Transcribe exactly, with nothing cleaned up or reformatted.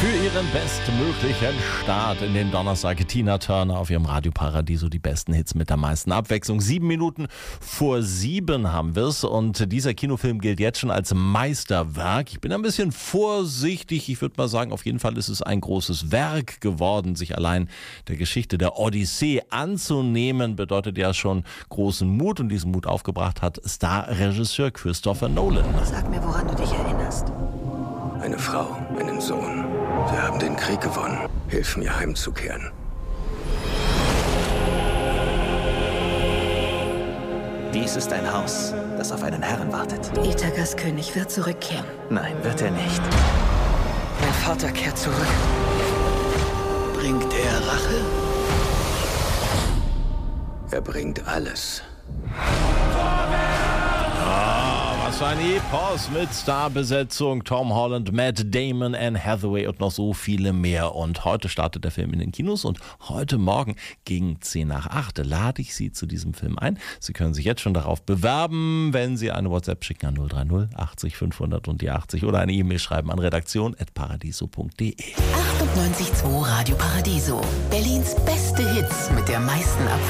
Für ihren bestmöglichen Start in den Donnerstag Tina Turner auf ihrem Radio Paradiso, die besten Hits mit der meisten Abwechslung. Sieben Minuten vor sieben haben wir es und dieser Kinofilm gilt jetzt schon als Meisterwerk. Ich bin ein bisschen vorsichtig, ich würde mal sagen, auf jeden Fall ist es ein großes Werk geworden. Sich allein der Geschichte der Odyssee anzunehmen, bedeutet ja schon großen Mut und diesen Mut aufgebracht hat Star-Regisseur Christopher Nolan. Sag mir, woran du dich erinnerst. Eine Frau, einen Sohn. Wir haben den Krieg gewonnen. Hilf mir, heimzukehren. Dies ist ein Haus, das auf einen Herren wartet. Ithakas König wird zurückkehren. Nein, wird er nicht. Mein Vater kehrt zurück. Bringt er Rache? Er bringt alles. Was für ein Epos mit Starbesetzung, Tom Holland, Matt Damon, Anne Hathaway und noch so viele mehr. Und heute startet der Film in den Kinos und heute Morgen gegen zehn nach acht lade ich Sie zu diesem Film ein. Sie können sich jetzt schon darauf bewerben, wenn Sie eine WhatsApp schicken an null drei null achtzig fünfhundert und die achtzig oder eine E-Mail schreiben an redaktion at paradiso punkt de. achtundneunzig Komma zwei Radio Paradiso. Berlins beste Hits mit der meisten Abwechslung.